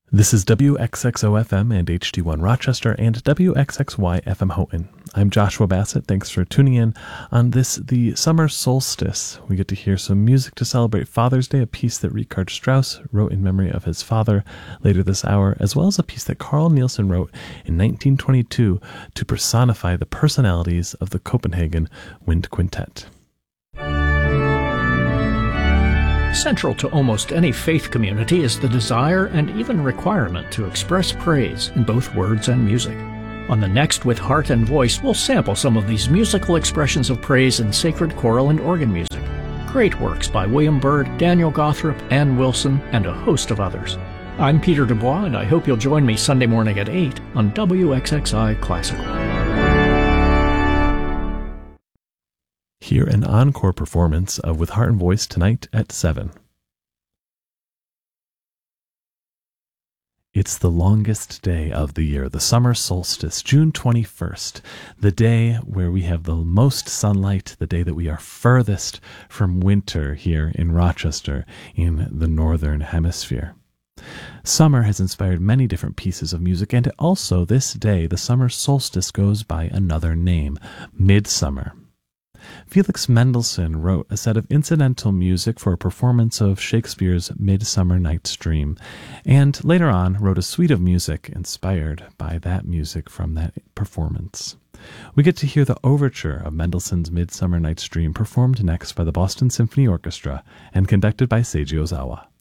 This is WXXO-FM and HD1 Rochester and WXXY-FM Houghton. I'm Joshua Bassett. Thanks for tuning in on the summer solstice. We get to hear some music to celebrate Father's Day, a piece that Richard Strauss wrote in memory of his father later this hour, as well as a piece that Carl Nielsen wrote in 1922 to personify the personalities of the Copenhagen Wind Quintet. Central to almost any faith community is the desire and even requirement to express praise in both words and music. On the next With Heart and Voice, we'll sample some of these musical expressions of praise in sacred choral and organ music. Great works by William Byrd, Daniel Gothrop, Ann Wilson, and a host of others. I'm Peter Dubois, and I hope you'll join me Sunday morning at 8 on WXXI Classical. Hear an encore performance of With Heart and Voice tonight at 7. It's the longest day of the year, the summer solstice, June 21st, the day where we have the most sunlight, the day that we are furthest from winter here in Rochester in the northern hemisphere. Summer has inspired many different pieces of music, and also this day, the summer solstice, goes by another name, Midsummer. Felix Mendelssohn wrote a set of incidental music for a performance of Shakespeare's Midsummer Night's Dream, and later on wrote a suite of music inspired by that music from that performance. We get to hear the overture of Mendelssohn's Midsummer Night's Dream performed next by the Boston Symphony Orchestra and conducted by Seiji Ozawa.